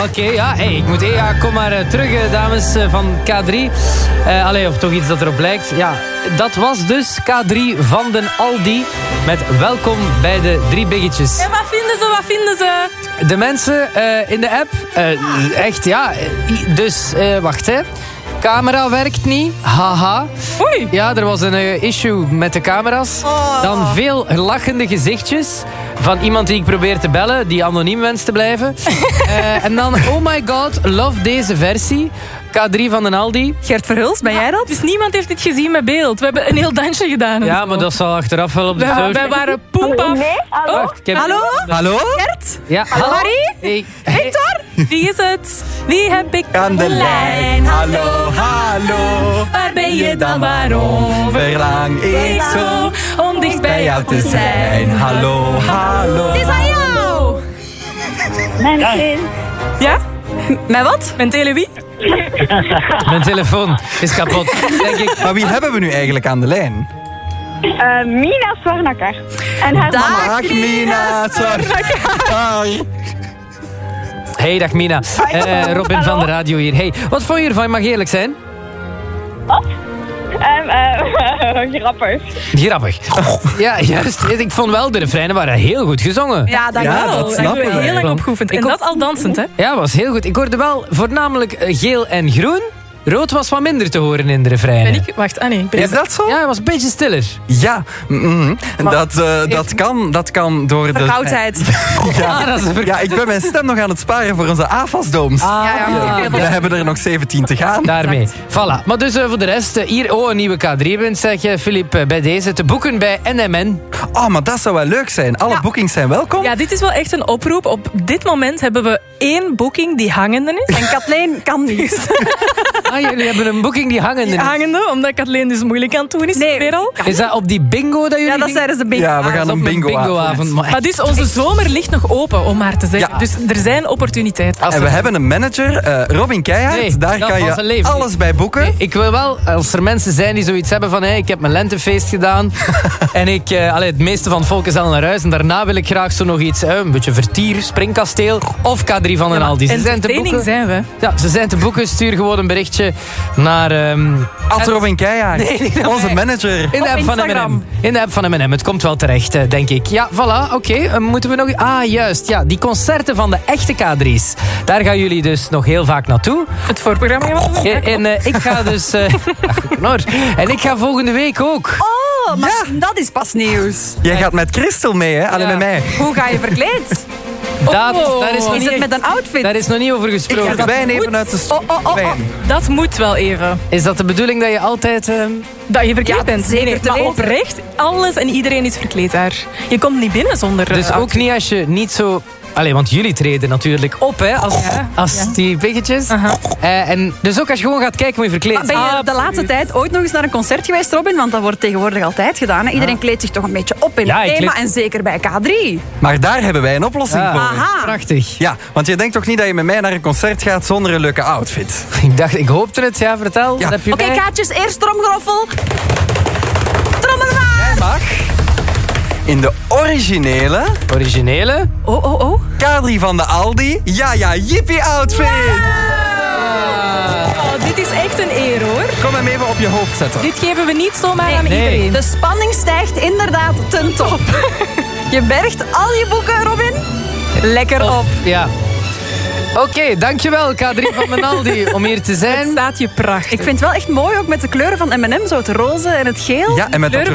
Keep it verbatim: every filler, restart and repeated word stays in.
oké. Okay, ja, hey, ik moet... Hey, ja, kom maar uh, terug, uh, dames uh, van K drie. Uh, allee, of toch iets dat erop lijkt. Ja, dat was dus K drie van den Aldi. Met welkom bij de drie biggetjes. En wat vinden ze, wat vinden ze? De mensen uh, in de app. Uh, echt, ja. Dus, uh, wacht, hè. Camera werkt niet. Haha. Oei. Ja, er was een uh, issue met de camera's. Oh. Dan veel lachende gezichtjes van iemand die ik probeer te bellen, die anoniem wenst te blijven. uh, en dan, oh my god, love deze versie. K drie van den Aldi. Gert Verhulst, ben jij dat? Dus niemand heeft dit gezien met beeld. We hebben een heel dansje gedaan. Ja, maar dat zal achteraf wel op de we, social. Wij waren poempaf. Nee, hallo? Oh, Wacht, ik heb... Hallo? Hallo? Gert? Ja, Hallo, Marie? Hey. Victor? Wie is het? Wie heb ik Aan de lijn. Hallo, hallo. Waar ben je dan? Waarom? Verlang ik zo om dicht bij jou te zijn. Hallo, hallo. Het is aan jou. Mijn zin. Ja? Met wat? Met telewie? Mijn telefoon is kapot, denk ik. Maar wie hebben we nu eigenlijk aan de lijn? Uh, Mina Zwarnakker. En haar mama. Dag Mina. Sorry. Hey, dag Mina. Uh, Robin van de radio hier. Hey, wat vond je ervan? Mag eerlijk zijn? Wat? Um, uh, grappig. Grappig. Ja, juist. Ik vond wel, de refreinen waren heel goed gezongen. Ja, dank Ja, wel. dat Daar snappen hebben we wij. heel lang op geoefend. En Ik dat al dansend, hè? Ja, was heel goed. Ik hoorde wel voornamelijk uh, geel en groen. Rood was wat minder te horen in de refreinen. Ben ik? Wacht, ah nee. Ik ben Is dat zo? Ja, het was een beetje stiller. Ja, mm, dat, uh, dat, kan, dat kan door de... Verkoudheid. Ah, dat is een ver- Ja, ik ben mijn stem nog aan het sparen voor onze A F A S-dooms. Ah, ja, ja. We hebben er nog zeventien te gaan. daarmee. Voilà. Maar dus uh, voor de rest, uh, hier, oh, een nieuwe K drie-win, zeg je, Filip, uh, bij deze. Te boeken bij N M N. Oh, maar dat zou wel leuk zijn. Alle Ja. boekings zijn welkom. Ja, dit is wel echt een oproep. Op dit moment hebben we één boeking die hangende is. En Kathleen kan niet. Ah, jullie hebben een boeking die hangende is. Hangende, omdat Kathleen dus moeilijk aan het doen is. Nee. Weer al. Is dat op die bingo dat jullie... Ja, dat dingen- zeiden ze bingo. Ja, we Ah, gaan dat is een op bingo-avond. Maar Maar dus onze zomer ligt nog open, om maar te zeggen. Ja. Dus er zijn opportuniteiten. Als En we er- hebben een manager, uh, Robin Keijhaert. Nee, Daar dat kan was een je leven alles niet. bij boeken. Nee, ik wil wel, als er mensen zijn die zoiets hebben van... Hey, ik heb mijn lentefeest gedaan en ik, uh, allee, het meeste van het volk is al naar huis en daarna wil ik graag zo nog iets, uh, een beetje vertier, springkasteel of K drie van den Aldi. Ze zijn te Entertaining boeken. zijn we. Ja, ze zijn te boeken. Stuur gewoon een berichtje naar... Um, Als Robin Keijhaert. Nee, niet naar Onze mij. manager. in de app van M en M. Instagram. In de app van M en M. Het komt wel terecht, uh, denk ik. Ja, voilà, oké. Okay. Uh, moeten we nog... Ah, juist. Ja, die concerten van de echte K drie's. Daar gaan jullie dus nog heel vaak naartoe. Het voorprogramma gaan we En, en uh, ik ga dus... Uh, ach, knor. En ik ga volgende week ook. Oh, maar dat is pas nieuws. Jij gaat met Christel mee, hè? Alleen Ja. met mij. Hoe ga je verkleed? Dat, Oh. daar, is nog Is niet, het met een outfit? daar is nog niet over Ik gesproken. verdwijn even uit de st- Oh, oh, oh, oh. wijn. Dat moet wel even. Is dat de bedoeling dat je altijd... Uh, Dat je verkleed Ja, bent. zeker Nee, nee, te maar weten. oprecht, alles en iedereen is verkleed daar. Je komt niet binnen zonder... dus uh, ook niet als je niet zo... Allee, want jullie treden natuurlijk op, hè, als, Ja, als ja. die biggetjes. Aha. Uh, en dus ook als je gewoon gaat kijken hoe je verkleed Maar ben je de Absoluut. laatste tijd ooit nog eens naar een concert geweest, Robin? Want dat wordt tegenwoordig altijd gedaan. Hè? Iedereen kleedt zich toch een beetje op in Ja, het ik thema. kleed- En zeker bij K drie. Maar daar hebben wij een oplossing Ja. voor. Aha. Prachtig. Ja, want je denkt toch niet dat je met mij naar een concert gaat zonder een leuke outfit? Ik dacht, ik hoopte het. Ja, vertel. Ja. Wat heb je Oké, bij? kaartjes. Eerst tromgeroffel. Trommelwaar. Jij mag in de originele Originele. Oh, oh, oh. K drie van de Aldi. Ja, ja, jippie outfit. Oh, dit is echt een eer, hoor. Kom hem even op je hoofd zetten. Dit geven we niet zomaar aan Nee. iedereen. De spanning stijgt inderdaad ten top. Je bergt al je boeken, Robin. Lekker op. Ja. Oké, dankjewel K drie van den Aldi om hier te Het zijn. staat je prachtig. Ik vind het wel echt mooi, ook met de kleuren van M en M. Zo het roze en het geel. Ja, en met dat kleuren